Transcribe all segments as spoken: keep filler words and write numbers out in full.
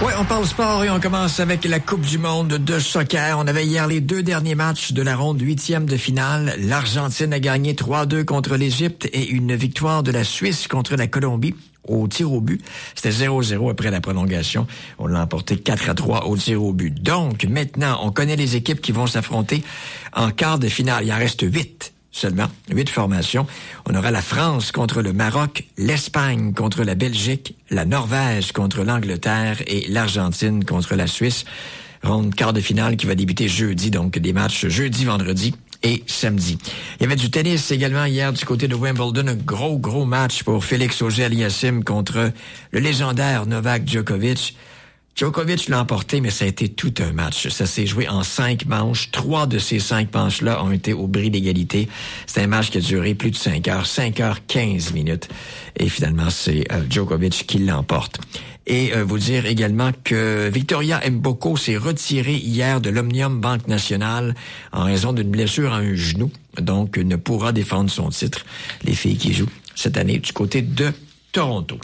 Ouais, on parle sport et on commence avec la Coupe du monde de soccer. On avait hier les deux derniers matchs de la ronde huitième de finale. L'Argentine a gagné trois à deux contre l'Égypte et une victoire de la Suisse contre la Colombie au tir au but. C'était zéro zéro après la prolongation. On l'a emporté quatre à trois au tir au but. Donc, maintenant, on connaît les équipes qui vont s'affronter en quart de finale. Il en reste huit. Seulement, huit formations. On aura la France contre le Maroc, l'Espagne contre la Belgique, la Norvège contre l'Angleterre et l'Argentine contre la Suisse. Ronde quart de finale qui va débuter jeudi, donc des matchs jeudi, vendredi et samedi. Il y avait du tennis également hier du côté de Wimbledon. Un gros, gros match pour Félix Auger-Aliassime contre le légendaire Novak Djokovic. Djokovic l'a emporté, mais ça a été tout un match. Ça s'est joué en cinq manches. Trois de ces cinq manches-là ont été au bris d'égalité. C'est un match qui a duré plus de cinq heures, cinq heures quinze minutes. Et finalement, c'est euh, Djokovic qui l'emporte. Et euh, vous dire également que Victoria Mboko s'est retirée hier de l'Omnium Banque Nationale en raison d'une blessure à un genou. Donc, ne pourra défendre son titre. Les filles qui jouent cette année du côté de Toronto.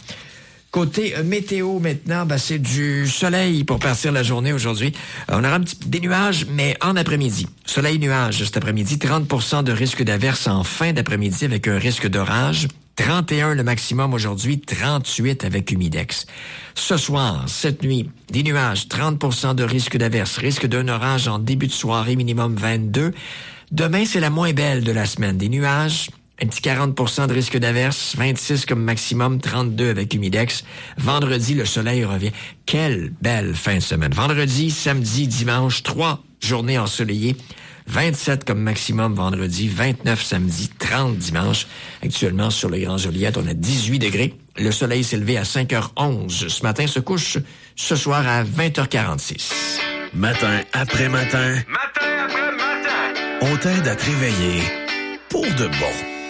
Côté euh, météo maintenant, ben, c'est du soleil pour partir la journée aujourd'hui. Euh, on aura un petit, des nuages, mais en après-midi. Soleil-nuage cet après-midi, trente pour cent de risque d'averse en fin d'après-midi avec un risque d'orage. trente et un le maximum aujourd'hui, trente-huit avec humidex. Ce soir, cette nuit, des nuages, trente pour cent de risque d'averse, risque d'un orage en début de soirée, minimum vingt-deux. Demain, c'est la moins belle de la semaine. Des nuages, un petit quarante pour cent de risque d'averse, vingt-six comme maximum, trente-deux avec humidex. Vendredi, le soleil revient. Quelle belle fin de semaine. Vendredi, samedi, dimanche, trois journées ensoleillées. vingt-sept comme maximum vendredi, vingt-neuf samedi, trente dimanche. Actuellement, sur le Grand Joliette, on a dix-huit degrés. Le soleil s'est levé à cinq heures onze. Ce matin se couche ce soir à vingt heures quarante-six. Matin après matin. Matin après matin. On t'aide à te réveiller pour de bon.